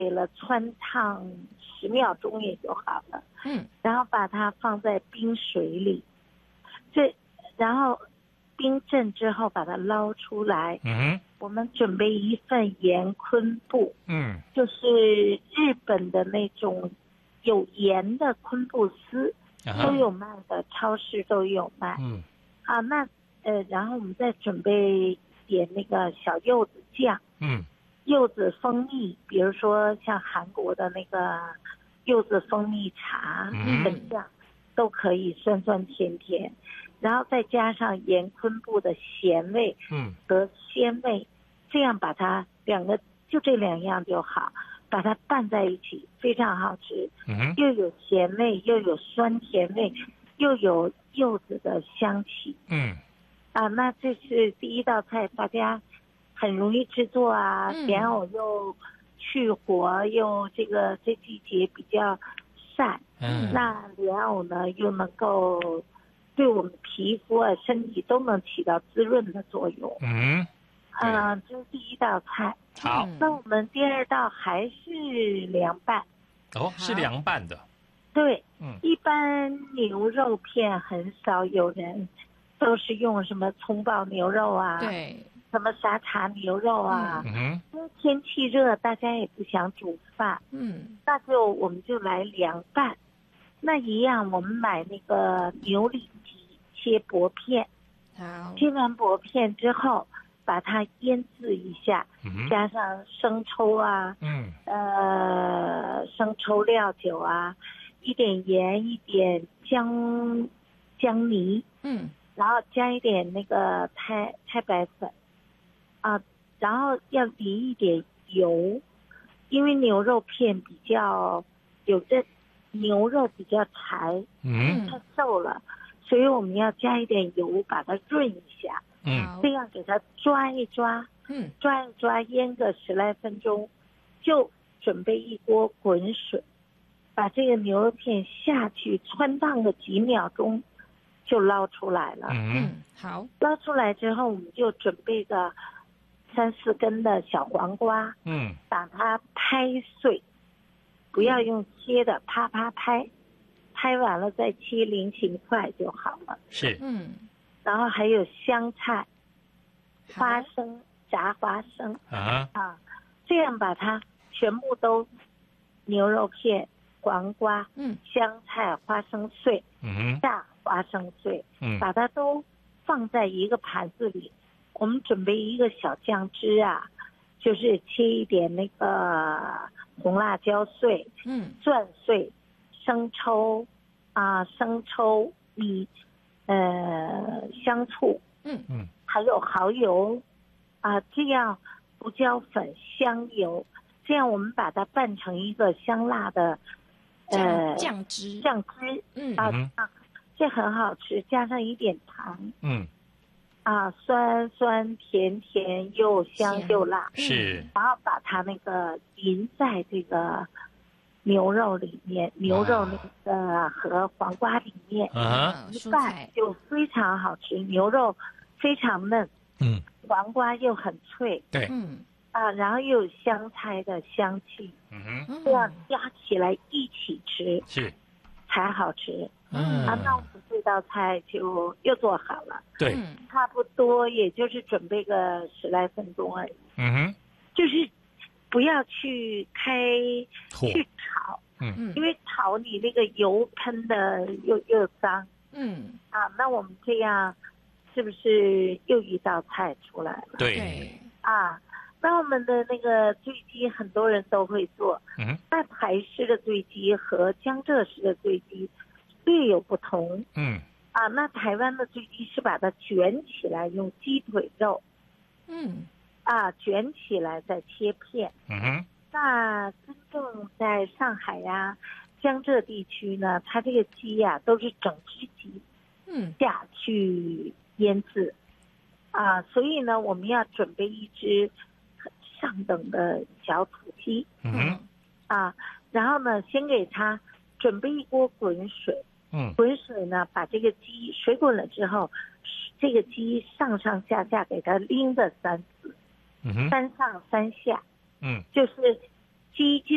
给了汆烫10秒钟也就好了。然后把它放在冰水里，然后冰镇之后把它捞出来。我们准备一份盐昆布，就是日本的那种有盐的昆布丝，都有卖的，超市都有卖。然后我们再准备点那个小柚子酱，柚子蜂蜜，比如说像韩国的那个柚子蜂蜜茶，粉酱都可以，酸酸甜甜，然后再加上盐昆布的咸味和鲜味，这样把它就这2样就好，把它拌在一起，非常好吃。又有咸味，又有酸甜味，又有柚子的香气。那这是第一道菜，大家很容易制作啊，莲藕又去火，又这季节比较晒，那莲藕呢又能够对我们皮肤啊身体都能起到滋润的作用。这是第一道菜。 好， 那我们第2道还是凉拌。 是凉拌的。 对，一般牛肉片很少有人都是用什么葱爆牛肉啊， 对， 什么沙茶牛肉啊。因为天气热，大家也不想煮饭。那我们就来凉拌。那一样，我们买那个牛里脊，切薄片。切完薄片之后，把它腌制一下，加上生抽啊，生抽料酒啊，一点盐，一点姜泥，然后加一点那个太白粉，然后要淋一点油，因为牛肉片比较牛肉比较柴，太瘦了，所以我们要加一点油把它润一下。这样给它抓一抓，腌个10来分钟，就准备一锅滚水，把这个牛肉片下去汆烫个几秒钟，就捞出来了。 好， 捞出来之后，我们就准备个3、4根的小黄瓜，把它拍碎，不要用切的，啪啪拍，拍完了再切菱形块就好了。 是， 然后还有香菜、花生、炸花生这样把它全部都牛肉片、黄瓜、香菜、花生碎、炸花生碎，把它都放在一个盘子里。我们准备一个小酱汁啊，就是切一点那个红辣椒碎、蒜碎、生抽香醋，还有蚝油这样胡椒粉、香油，这样我们把它拌成一个香辣的酱汁， 这很好吃，加上一点糖，酸酸甜甜又香又辣， 是， 然后把它那个淋在这个牛肉里面，牛肉那个和黄瓜里面，一拌就非常好吃。牛肉非常嫩，黄瓜又很脆， 对， 然后又有香菜的香气，这样加起来一起吃是才好吃。那我们这道菜就又做好了， 对， 差不多也就是准备个10来分钟而已。就是不要去去炒，因为炒你那个油喷的又脏，那我们这样是不是又一道菜出来了？ 对， 那我们的那个醉鸡很多人都会做，那台式的醉鸡和江浙式的醉鸡略有不同，那台湾的醉鸡是把它卷起来，用鸡腿肉，卷起来再切片，那真正在上海呀、江浙地区呢，它这个鸡呀都是整只鸡，下去腌制，所以呢，我们要准备一只上等的小土鸡，然后呢，先给它准备一锅滚水，滚水呢，把这个鸡水滚了之后，这个鸡上上下下给它拎着3次，3上3下，就是鸡